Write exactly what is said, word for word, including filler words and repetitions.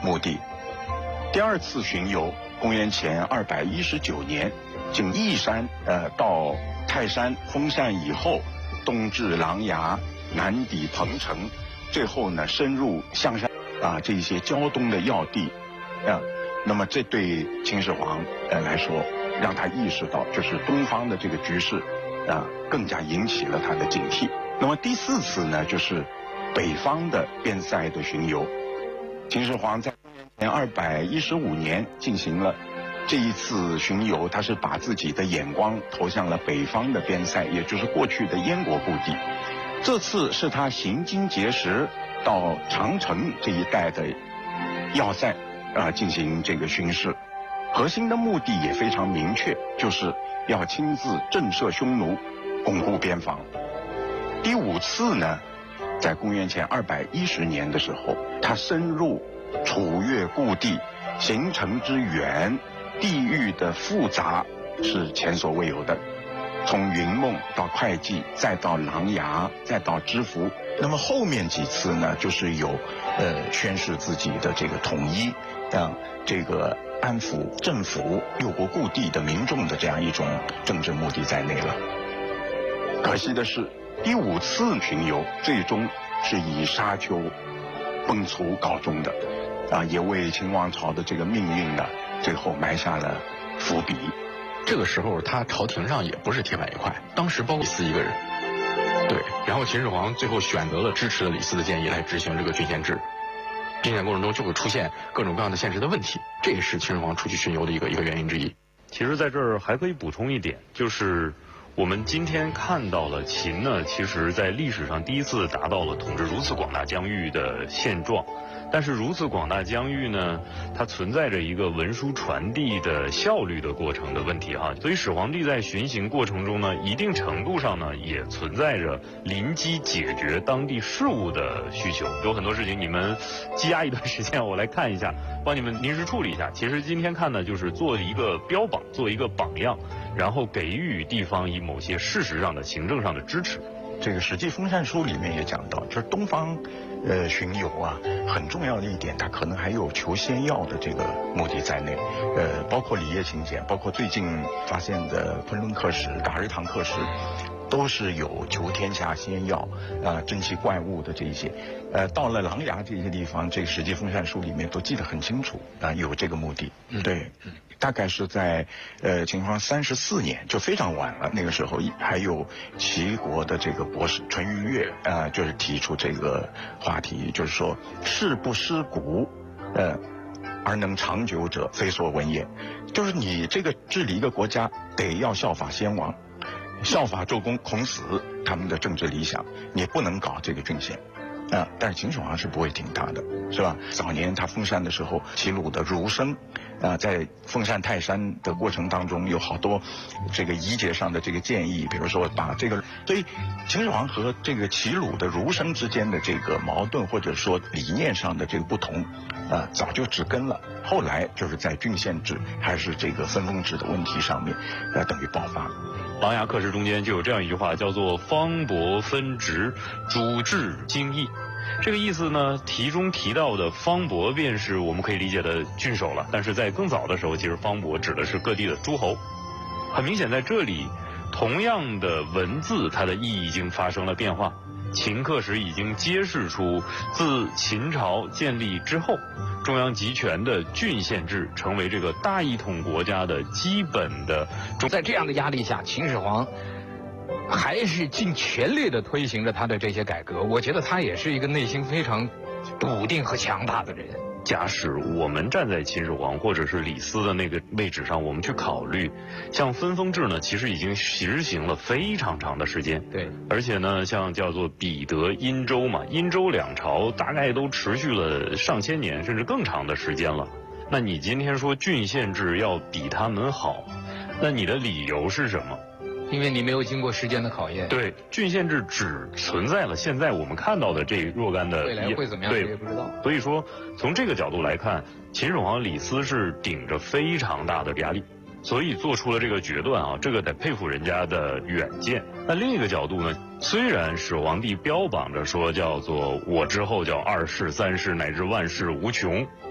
墓地。第二次巡游，公元前二百一十九年，经义山呃到泰山封禅以后，东至琅琊，南抵彭城，最后呢深入象山啊这些胶东的要地啊。那么这对秦始皇呃来说，让他意识到就是东方的这个局势啊，更加引起了他的警惕。那么第四次呢，就是北方的边塞的巡游。秦始皇在公元前二百一十五年进行了这一次巡游，他是把自己的眼光投向了北方的边塞，也就是过去的燕国故地。这次是他行经碣石到长城这一带的要塞啊、呃、进行这个巡视，核心的目的也非常明确，就是要亲自震慑匈奴，巩固边防。第五次呢，在公元前二百一十年的时候，他深入楚越故地，行程之远，地域的复杂是前所未有的。从云梦到会稽，再到琅琊，再到知府。那么后面几次呢，就是有呃宣示自己的这个统一，让这个安抚政府六国故地的民众的这样一种政治目的在内了。可惜的是，第五次巡游最终是以沙丘崩殂告终的，啊，也为秦王朝的这个命运呢，最后埋下了伏笔。 这个时候他朝廷上也不是铁板一块，当时包括李斯一个人。对，然后秦始皇最后选择了支持了李斯的建议来执行这个郡县制，并且过程中就会出现各种各样的现实的问题，这也是秦始皇出去巡游的一个一个原因之一。 其实在这儿还可以补充一点，就是我们今天看到了秦呢，其实在历史上第一次达到了统治如此广大疆域的现状。但是如此广大疆域呢，它存在着一个文书传递的效率的过程的问题哈，所以始皇帝在巡行过程中呢，一定程度上呢，也存在着临机解决当地事务的需求。有很多事情你们积压一段时间，我来看一下，帮你们临时处理一下。其实今天看呢，就是做一个标榜，做一个榜样，然后给予地方以某些事实上的行政上的支持。 这个《史记·封禅书》里面也讲到，就是东方，呃，巡游啊，很重要的一点，它可能还有求仙药的这个目的在内，呃，包括李叶秦简，包括最近发现的昆仑刻石、达日堂刻石，都是有求天下仙药啊、呃、珍奇怪物的这一些。呃，到了琅琊这些地方，这个《史记·封禅书》里面都记得很清楚啊、呃，有这个目的。嗯，对。嗯，大概是在呃秦始皇三十四年，就非常晚了。那个时候还有齐国的这个博士淳于越啊、呃，就是提出这个话题，就是说事不失古，呃，而能长久者，非所闻也。就是你这个治理一个国家，得要效法先王，效法周公、孔子他们的政治理想，你不能搞这个郡县。啊，但是秦始皇是不会听他的，是吧？早年他封禅的时候，齐鲁的儒生，啊，在封禅泰山的过程当中，有好多这个仪节上的这个建议，比如说把这个，所以秦始皇和这个齐鲁的儒生之间的这个矛盾，或者说理念上的这个不同，啊，早就植根了。后来就是在郡县制还是这个分封制的问题上面，呃，等于爆发。 琅琊刻石中间就有这样一句话，叫做方伯分职，主治经义。这个意思呢，题中提到的方伯便是我们可以理解的郡守了，但是在更早的时候，其实方伯指的是各地的诸侯。很明显在这里，同样的文字，它的意义已经发生了变化。秦刻石已经揭示出，自秦朝建立之后，中央集权的郡县制成为这个大一统国家的基本的。 在这样的压力下，秦始皇还是尽全力的推行着他的这些改革。我觉得他也是一个内心非常笃定和强大的人。 假使我们站在秦始皇或者是李斯的那个位置上，我们去考虑，像分封制呢，其实已经实行了非常长的时间。 对， 而且呢，像叫做彼得、殷周嘛，殷周两朝大概都持续了上千年甚至更长的时间了。那你今天说郡县制要比他们好，那你的理由是什么？ 因为你没有经过时间的考验。 对，郡县制只存在了现在我们看到的这若干的， 未来会怎么样谁也不知道。 所以说从这个角度来看，秦始皇李斯是顶着非常大的压力，所以做出了这个决断啊，这个得佩服人家的远见。那另一个角度呢，虽然始皇帝标榜着说叫做我之后叫二世三世乃至万世无穷，